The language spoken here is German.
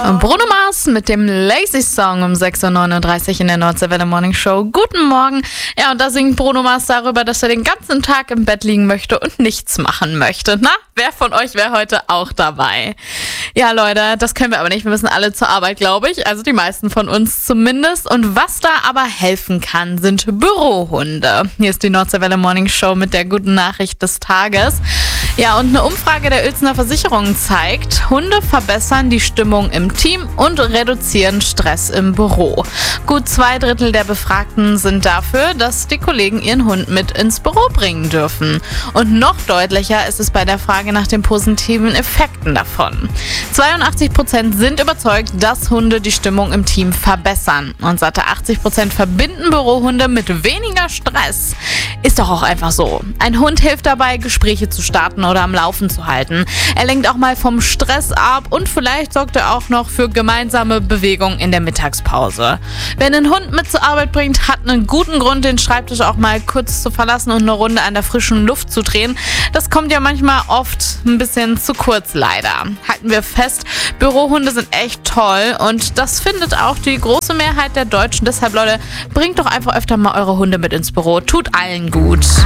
Bruno Mars mit dem Lazy Song um 6.39 Uhr in der Nordseewelle Morning Show. Guten Morgen. Ja, und da singt Bruno Mars darüber, dass er den ganzen Tag im Bett liegen möchte und nichts machen möchte. Na, wer von euch wäre heute auch dabei? Ja, Leute, das können wir aber nicht. Wir müssen alle zur Arbeit, glaube ich. Also die meisten von uns zumindest. Und was da aber helfen kann, sind Bürohunde. Hier ist die Nordseewelle Morning Show mit der guten Nachricht des Tages. Ja, und eine Umfrage der Uelzener Versicherungen zeigt, Hunde verbessern die Stimmung im Team und reduzieren Stress im Büro. Gut 2/3 der Befragten sind dafür, dass die Kollegen ihren Hund mit ins Büro bringen dürfen. Und noch deutlicher ist es bei der Frage nach den positiven Effekten davon. 82% sind überzeugt, dass Hunde die Stimmung im Team verbessern. Und satte 80% verbinden Bürohunde mit weniger Stress. Ist doch auch einfach so. Ein Hund hilft dabei, Gespräche zu starten oder am Laufen zu halten. Er lenkt auch mal vom Stress ab und vielleicht sorgt er auch noch für gemeinsame Bewegung in der Mittagspause. Wer einen Hund mit zur Arbeit bringt, hat einen guten Grund, den Schreibtisch auch mal kurz zu verlassen und eine Runde an der frischen Luft zu drehen. Das kommt ja manchmal oft ein bisschen zu kurz, leider. Halten wir fest, Bürohunde sind echt toll und das findet auch die große Mehrheit der Deutschen. Deshalb, Leute, bringt doch einfach öfter mal eure Hunde mit ins Büro. Tut allen gut.